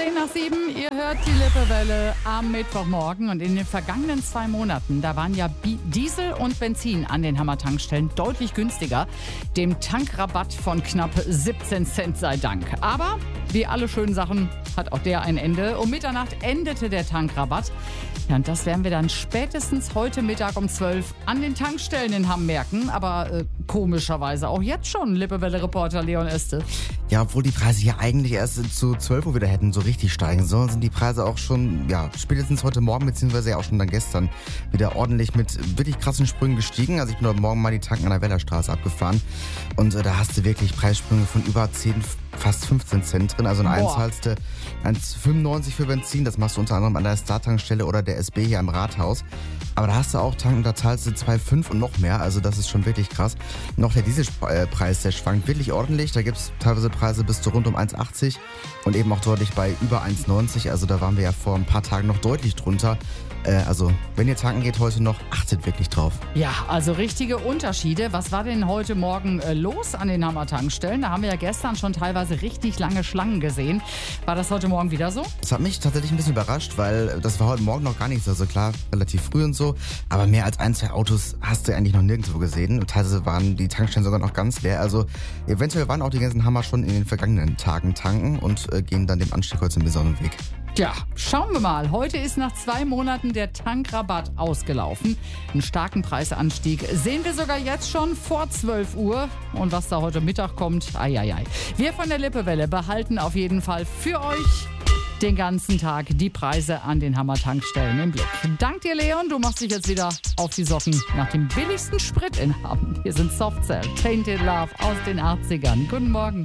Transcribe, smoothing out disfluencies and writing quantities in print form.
10:10. Ihr hört die Lippewelle am Mittwochmorgen. Und in den vergangenen 2 Monaten, da waren ja Diesel und Benzin an den Hammer-Tankstellen deutlich günstiger. Dem Tankrabatt von knapp 17 Cent sei Dank. Aber wie alle schönen Sachen hat auch der ein Ende. Um Mitternacht endete der Tankrabatt. Ja, und das werden wir dann spätestens heute Mittag um 12 an den Tankstellen in Hamm merken. Aber komischerweise auch jetzt schon, Lippewelle-Reporter Leon Este. Ja, obwohl die Preise ja eigentlich erst zu 12 Uhr wieder hätten so richtig steigen sollen, sind die Preise auch schon, ja, spätestens heute Morgen, beziehungsweise ja auch schon dann gestern wieder ordentlich mit wirklich krassen Sprüngen gestiegen. Also ich bin heute Morgen mal die Tanken an der Wellerstraße abgefahren und da hast du wirklich Preissprünge von über 10, fast 15 Cent drin. Also eine zahlst du 1,95 für Benzin, das machst du unter anderem an der Star-Tankstelle oder der SB hier im Rathaus. Aber da hast du auch Tanken, da zahlst du 2,5 und noch mehr. Also das ist schon wirklich krass. Noch der Dieselpreis, der schwankt wirklich ordentlich. Da gibt es teilweise Preise bis zu rund um 1,80 und eben auch deutlich bei über 1,90. Also da waren wir ja vor ein paar Tagen noch deutlich drunter. Also wenn ihr tanken geht heute noch, achtet wirklich drauf. Ja, also richtige Unterschiede. Was war denn heute Morgen los an den Hammer-Tankstellen? Da haben wir ja gestern schon teilweise richtig lange Schlangen gesehen. War das heute Morgen wieder so? Das hat mich tatsächlich ein bisschen überrascht, weil das war heute Morgen noch gar nicht so. Also klar, relativ früh und so. Aber mehr als 1, 2 Autos hast du eigentlich noch nirgendwo gesehen. Und teilweise waren die Tankstellen sogar noch ganz leer. Also eventuell waren auch die ganzen Hammer schon in den vergangenen Tagen tanken und gehen dann dem Anstieg heute im besonderen Weg. Tja, schauen wir mal. Heute ist nach 2 Monaten der Tankrabatt ausgelaufen. Einen starken Preisanstieg sehen wir sogar jetzt schon vor 12 Uhr. Und was da heute Mittag kommt, ai. Wir von der Lippewelle behalten auf jeden Fall für euch den ganzen Tag die Preise an den Hammer-Tankstellen im Blick. Dank dir, Leon. Du machst dich jetzt wieder auf die Socken nach dem billigsten Sprit in Hamm. Hier sind Softcell, Tainted Love aus den 80ern. Guten Morgen.